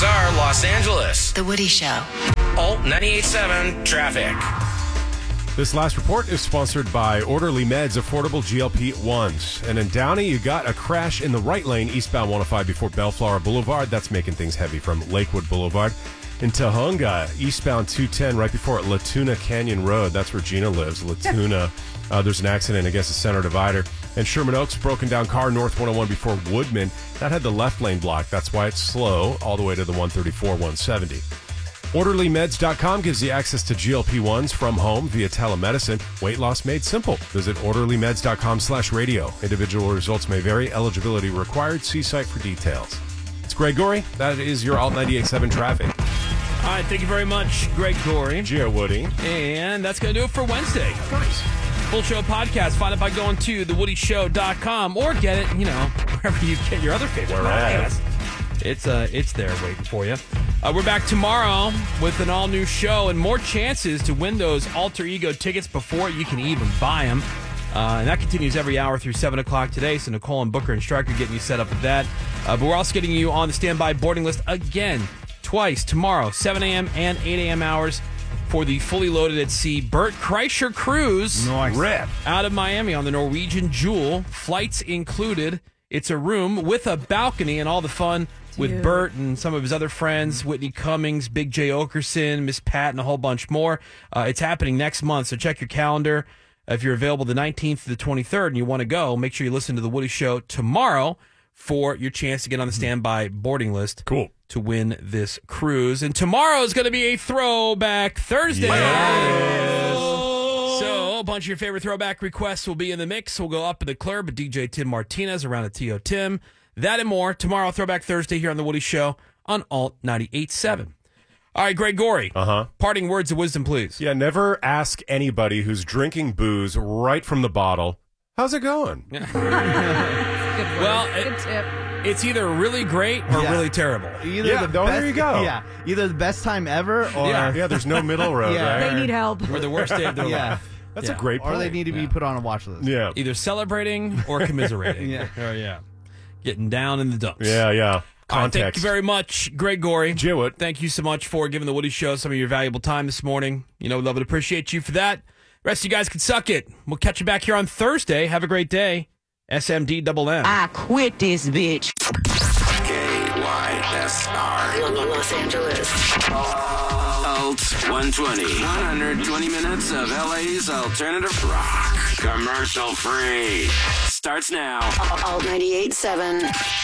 are Los Angeles. The Woody Show. Alt 98.7 traffic. This last report is sponsored by Orderly Meds Affordable GLP-1s. And in Downey, you got a crash in the right lane, eastbound 105 before Bellflower Boulevard. That's making things heavy from Lakewood Boulevard. In Tahunga, eastbound 210, right before Latuna Canyon Road. That's where Gina lives, Latuna. There's an accident against the center divider. And Sherman Oaks, broken down car north 101 before Woodman. That had the left lane blocked. That's why it's slow all the way to the 134, 170. OrderlyMeds.com gives you access to GLP-1s from home via telemedicine. Weight loss made simple. Visit OrderlyMeds.com/radio. Individual results may vary. Eligibility required. See site for details. It's Greg Gorey. That is your Alt 98.7 traffic. All right, thank you very much, Greg Gorey. Gio Woody. And that's going to do it for Wednesday. Nice. Full show podcast. Find it by going to thewoodyshow.com or get it, wherever you get your other favorite podcast. It's there waiting for you. We're back tomorrow with an all-new show and more chances to win those Alter Ego tickets before you can even buy them. And that continues every hour through 7 o'clock today. So Nicole and Booker and Stryker getting you set up with that. But we're also getting you on the standby boarding list again, twice tomorrow, 7 a.m. and 8 a.m. hours for the fully loaded at sea Bert Kreischer cruise. Nice. Rip. Out of Miami on the Norwegian Jewel. Flights included. It's a room with a balcony and all the fun with Bert and some of his other friends, Whitney Cummings, Big J. Okerson, Miss Pat, and a whole bunch more. It's happening next month, so check your calendar. If you're available the 19th to the 23rd and you want to go, make sure you listen to The Woody Show tomorrow for your chance to get on the standby boarding list. Cool. To win this cruise. And tomorrow is going to be a Throwback Thursday. Yes. So a bunch of your favorite throwback requests will be in the mix. We'll go up in the club with DJ Tim Martinez around at T.O. Tim. That and more tomorrow, Throwback Thursday here on The Woody Show on Alt 98.7. All right, Greg Gorey. Parting words of wisdom, please. Yeah, never ask anybody who's drinking booze right from the bottle, how's it going? Well, Good tip. it's either really great or really terrible. Either there you go. Yeah, either the best time ever or Yeah, there's no middle road Yeah. there. They need help. Or the worst day of their yeah, life. That's Yeah. a great point. or they need to be put on a watch list. Yeah. Either celebrating or commiserating. Yeah. Getting down in the dumps. Yeah. All right, Context. thank you very much, Greg Gorey. Jewett. Thank you so much for giving the Woody Show some of your valuable time this morning. We love and appreciate you for that. Rest of you guys can suck it. We'll catch you back here on Thursday. Have a great day. SMD-double-M. I quit this bitch. KYSR. Los Angeles. Alt 120. 120 minutes of LA's alternative rock. Commercial free. Starts now. Alt 98.7.